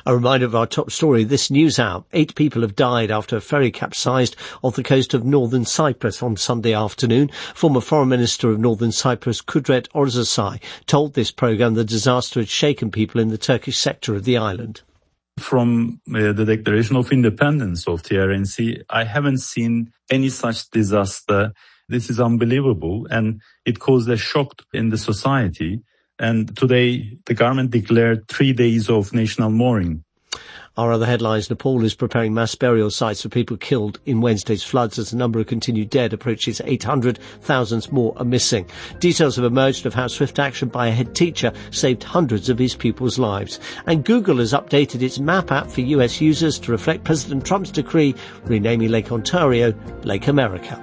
A reminder of our top story this news hour. 8 people have died after a ferry capsized off the coast of northern Cyprus on Sunday afternoon. Former Foreign Minister of Northern Cyprus, Kudret Orzasai, told this programme the disaster had shaken people in the Turkish sector of the island. From the declaration of independence of TRNC, I haven't seen any such disaster. This is unbelievable, and it caused a shock in the society. And today, the government declared 3 days of national mourning. Our other headlines: Nepal is preparing mass burial sites for people killed in Wednesday's floods as the number of continued dead approaches 800. Thousands more are missing. Details have emerged of how swift action by a head teacher saved hundreds of his pupils' lives. And Google has updated its map app for US users to reflect President Trump's decree renaming Lake Ontario Lake America.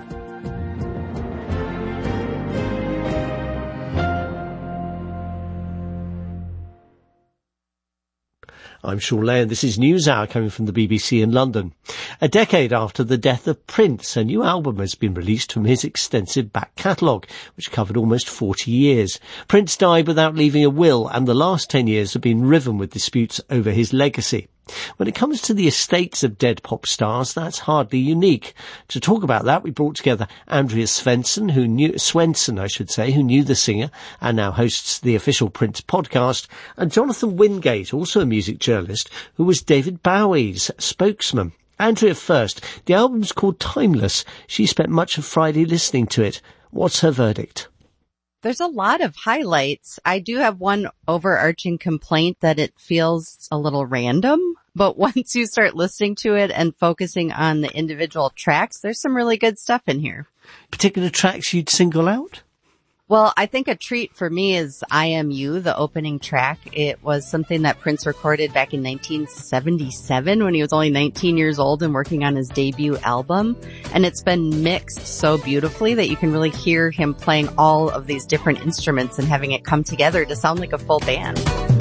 I'm Sean Lay, and this is NewsHour coming from the BBC in London. A decade after the death of Prince, a new album has been released from his extensive back catalogue, which covered almost 40 years. Prince died without leaving a will, and the last 10 years have been riven with disputes over his legacy. When it comes to the estates of dead pop stars, that's hardly unique. To talk about that, we brought together Andrea Svensson, who knew the singer and now hosts the official Prince podcast, and Jonathan Wingate, also a music journalist, who was David Bowie's spokesman. Andrea first. The album's called Timeless. She spent much of Friday listening to it. What's her verdict? There's a lot of highlights. I do have one overarching complaint that it feels a little random, but once you start listening to it and focusing on the individual tracks, there's some really good stuff in here. Particular tracks you'd single out? Well, I think a treat for me is I Am You, the opening track. It was something that Prince recorded back in 1977 when he was only 19 years old and working on his debut album. And it's been mixed so beautifully that you can really hear him playing all of these different instruments and having it come together to sound like a full band.